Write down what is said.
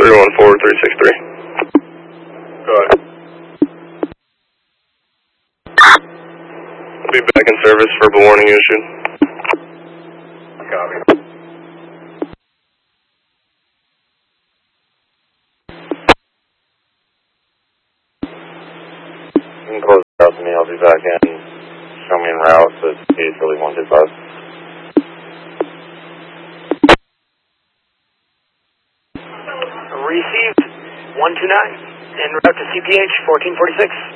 314-363. Go ahead. I'll be back in service, verbal warning issued. Copy. You can close it out to me. I'll be back in. Show me en route to easily 125. Received 129 en route to CPH 1446.